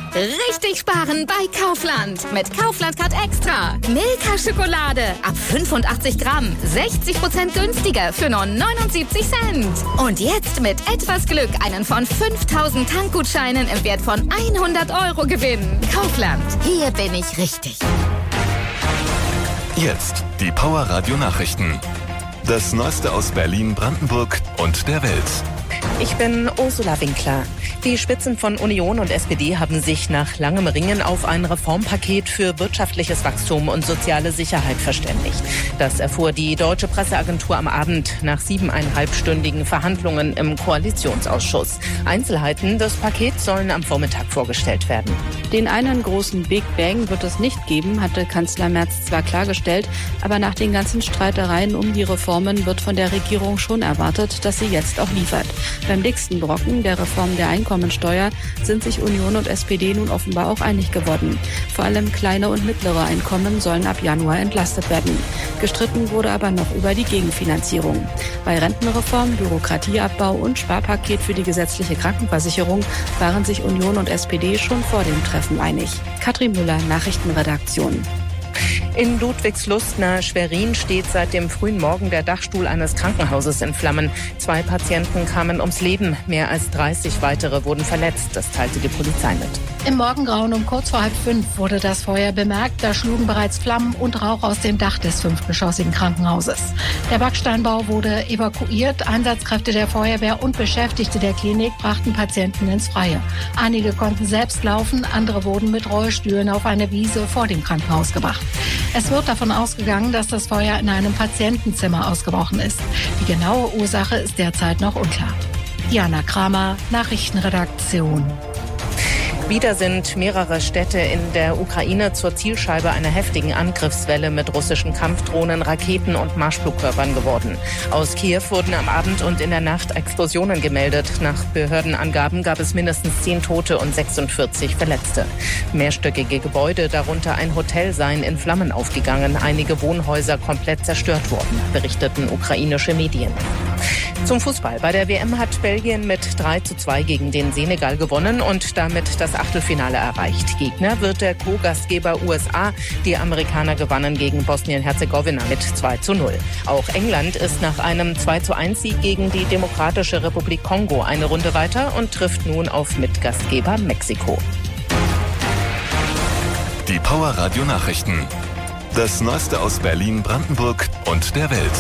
Richtig sparen bei Kaufland. Mit Kaufland Card Extra. Milka-Schokolade ab 85 Gramm. 60% günstiger für nur 79 Cent. Und jetzt mit etwas Glück einen von 5000 Tankgutscheinen im Wert von 100 Euro gewinnen. Kaufland. Hier bin ich richtig. Jetzt die Power Radio Nachrichten. Das Neueste aus Berlin, Brandenburg und der Welt. Ich bin Ursula Winkler. Die Spitzen von Union und SPD haben sich nach langem Ringen auf ein Reformpaket für wirtschaftliches Wachstum und soziale Sicherheit verständigt. Das erfuhr die Deutsche Presseagentur am Abend nach 7,5-stündigen Verhandlungen im Koalitionsausschuss. Einzelheiten des Pakets sollen am Vormittag vorgestellt werden. Den einen großen Big Bang wird es nicht geben, hatte Kanzler Merz zwar klargestellt, aber nach den ganzen Streitereien um die Reformen wird von der Regierung schon erwartet, dass sie jetzt auch liefert. Beim dicksten Brocken, der Reform der Einkommensteuer, sind sich Union und SPD nun offenbar auch einig geworden. Vor allem kleine und mittlere Einkommen sollen ab Januar entlastet werden. Gestritten wurde aber noch über die Gegenfinanzierung. Bei Rentenreform, Bürokratieabbau und Sparpaket für die gesetzliche Krankenversicherung waren sich Union und SPD schon vor dem Treffen einig. Katrin Müller, Nachrichtenredaktion. In Ludwigslust nahe Schwerin steht seit dem frühen Morgen der Dachstuhl eines Krankenhauses in Flammen. 2 Patienten kamen ums Leben, mehr als 30 weitere wurden verletzt. Das teilte die Polizei mit. Im Morgengrauen um kurz vor 4:30 wurde das Feuer bemerkt. Da schlugen bereits Flammen und Rauch aus dem Dach des 5-geschossigen Krankenhauses. Der Backsteinbau wurde evakuiert. Einsatzkräfte der Feuerwehr und Beschäftigte der Klinik brachten Patienten ins Freie. Einige konnten selbst laufen, andere wurden mit Rollstühlen auf eine Wiese vor dem Krankenhaus gebracht. Es wird davon ausgegangen, dass das Feuer in einem Patientenzimmer ausgebrochen ist. Die genaue Ursache ist derzeit noch unklar. Diana Kramer, Nachrichtenredaktion. Wieder sind mehrere Städte in der Ukraine zur Zielscheibe einer heftigen Angriffswelle mit russischen Kampfdrohnen, Raketen und Marschflugkörpern geworden. Aus Kiew wurden am Abend und in der Nacht Explosionen gemeldet. Nach Behördenangaben gab es mindestens 10 Tote und 46 Verletzte. Mehrstöckige Gebäude, darunter ein Hotel, seien in Flammen aufgegangen. Einige Wohnhäuser komplett zerstört worden, berichteten ukrainische Medien. Zum Fußball. Bei der WM hat Belgien mit 3:2 gegen den Senegal gewonnen und damit das Achtelfinale erreicht. Gegner wird der Co-Gastgeber USA. Die Amerikaner gewannen gegen Bosnien-Herzegowina mit 2:0. Auch England ist nach einem 2:1-Sieg gegen die Demokratische Republik Kongo eine Runde weiter und trifft nun auf Mitgastgeber Mexiko. Die Power Radio Nachrichten. Das Neueste aus Berlin, Brandenburg und der Welt.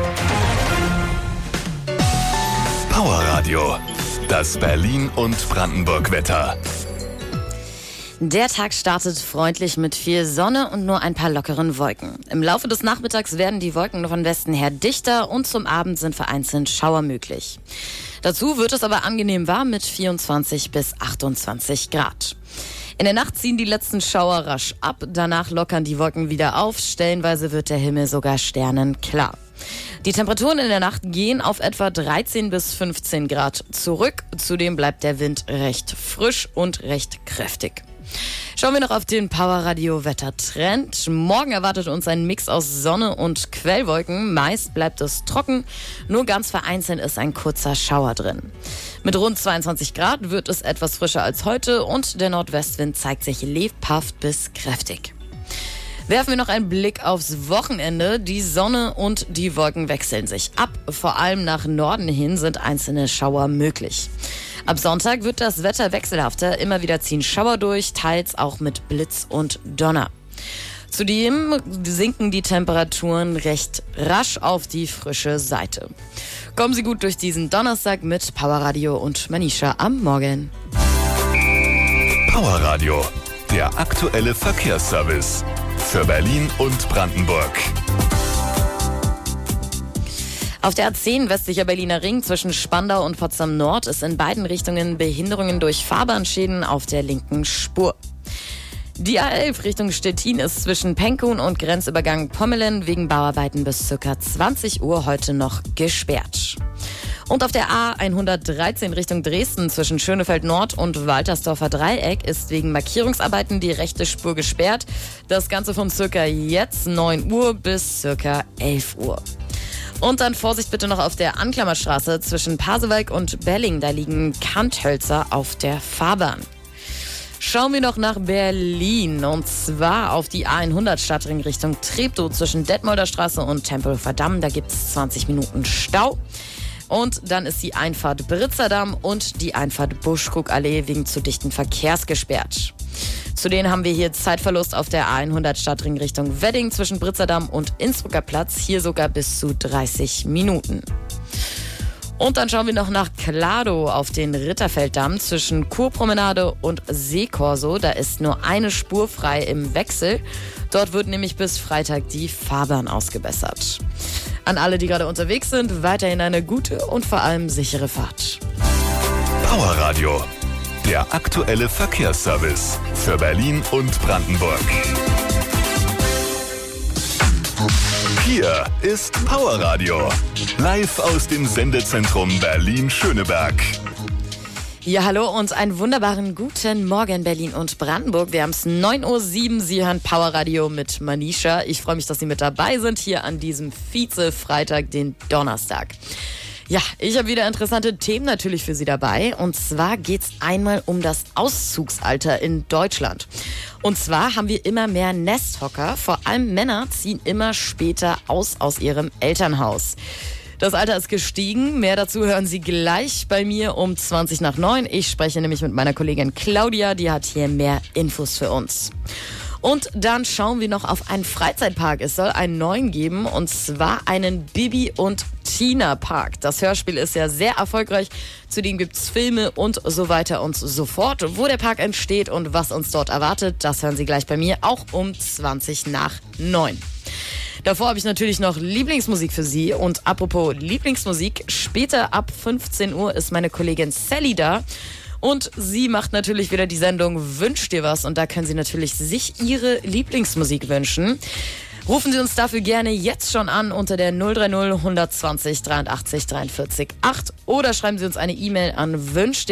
Power Radio. Das Berlin und Brandenburg Wetter. Der Tag startet freundlich mit viel Sonne und nur ein paar lockeren Wolken. Im Laufe des Nachmittags werden die Wolken von Westen her dichter und zum Abend sind vereinzelt Schauer möglich. Dazu wird es aber angenehm warm mit 24 bis 28 Grad. In der Nacht ziehen die letzten Schauer rasch ab, danach lockern die Wolken wieder auf, stellenweise wird der Himmel sogar sternenklar. Die Temperaturen in der Nacht gehen auf etwa 13 bis 15 Grad zurück. Zudem bleibt der Wind recht frisch und recht kräftig. Schauen wir noch auf den Power Radio Wettertrend. Morgen erwartet uns ein Mix aus Sonne und Quellwolken. Meist bleibt es trocken, nur ganz vereinzelt ist ein kurzer Schauer drin. Mit rund 22 Grad wird es etwas frischer als heute und der Nordwestwind zeigt sich lebhaft bis kräftig. Werfen wir noch einen Blick aufs Wochenende. Die Sonne und die Wolken wechseln sich ab. Vor allem nach Norden hin sind einzelne Schauer möglich. Ab Sonntag wird das Wetter wechselhafter. Immer wieder ziehen Schauer durch, teils auch mit Blitz und Donner. Zudem sinken die Temperaturen recht rasch auf die frische Seite. Kommen Sie gut durch diesen Donnerstag mit Power Radio und Manisha am Morgen. Power Radio, der aktuelle Verkehrsservice für Berlin und Brandenburg. Auf der A10 westlicher Berliner Ring zwischen Spandau und Potsdam Nord ist in beiden Richtungen Behinderungen durch Fahrbahnschäden auf der linken Spur. Die A11 Richtung Stettin ist zwischen Penkhuhn und Grenzübergang Pommelen wegen Bauarbeiten bis ca. 20 Uhr heute noch gesperrt. Und auf der A113 Richtung Dresden zwischen Schönefeld Nord und Waltersdorfer Dreieck ist wegen Markierungsarbeiten die rechte Spur gesperrt. Das Ganze von circa jetzt 9 Uhr bis circa 11 Uhr. Und dann Vorsicht bitte noch auf der Anklammerstraße zwischen Pasewalk und Belling. Da liegen Kanthölzer auf der Fahrbahn. Schauen wir noch nach Berlin und zwar auf die A100 Stadtring Richtung Treptow zwischen Detmolder Straße und Tempelhofer Damm. Da gibt es 20 Minuten Stau. Und dann ist die Einfahrt Britzerdamm und die Einfahrt Buschkuckallee wegen zu dichten Verkehrs gesperrt. Zudem haben wir hier Zeitverlust auf der A100 Stadtring Richtung Wedding zwischen Britzerdamm und Innsbrucker Platz. Hier sogar bis zu 30 Minuten. Und dann schauen wir noch nach Klado auf den Ritterfelddamm zwischen Kurpromenade und Seekorso. Da ist nur eine Spur frei im Wechsel. Dort wird nämlich bis Freitag die Fahrbahn ausgebessert. An alle, die gerade unterwegs sind, weiterhin eine gute und vor allem sichere Fahrt. Powerradio, der aktuelle Verkehrsservice für Berlin und Brandenburg. Hier ist Powerradio, live aus dem Sendezentrum Berlin-Schöneberg. Ja, hallo und einen wunderbaren guten Morgen Berlin und Brandenburg. Wir haben es 9:07 Uhr. Sie hören Powerradio mit Manisha. Ich freue mich, dass Sie mit dabei sind hier an diesem Vize-Freitag, den Donnerstag. Ja, ich habe wieder interessante Themen natürlich für Sie dabei. Und zwar geht's einmal um das Auszugsalter in Deutschland. Und zwar haben wir immer mehr Nesthocker. Vor allem Männer ziehen immer später aus ihrem Elternhaus. Das Alter ist gestiegen. Mehr dazu hören Sie gleich bei mir um 8:20. Ich spreche nämlich mit meiner Kollegin Claudia. Die hat hier mehr Infos für uns. Und dann schauen wir noch auf einen Freizeitpark. Es soll einen neuen geben, und zwar einen Bibi und Tina Park. Das Hörspiel ist ja sehr erfolgreich. Zudem gibt's Filme und so weiter und so fort. Wo der Park entsteht und was uns dort erwartet, das hören Sie gleich bei mir, auch um 8:20. Davor habe ich natürlich noch Lieblingsmusik für Sie. Und apropos Lieblingsmusik, später ab 15 Uhr ist meine Kollegin Sally da. Und sie macht natürlich wieder die Sendung Wünsch dir was. Und da können Sie natürlich sich Ihre Lieblingsmusik wünschen. Rufen Sie uns dafür gerne jetzt schon an unter der 030 120 83 43 8 oder schreiben Sie uns eine E-Mail an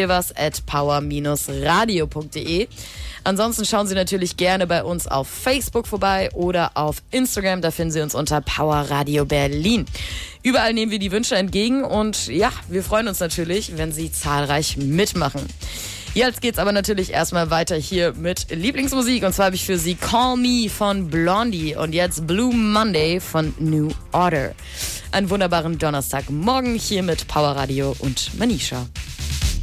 wünschdirwas@power-radio.de. Ansonsten schauen Sie natürlich gerne bei uns auf Facebook vorbei oder auf Instagram. Da finden Sie uns unter Power Radio Berlin. Überall nehmen wir die Wünsche entgegen und ja, wir freuen uns natürlich, wenn Sie zahlreich mitmachen. Jetzt geht's aber natürlich erstmal weiter hier mit Lieblingsmusik. Und zwar habe ich für Sie Call Me von Blondie und jetzt Blue Monday von New Order. Einen wunderbaren Donnerstagmorgen hier mit Power Radio und Manisha.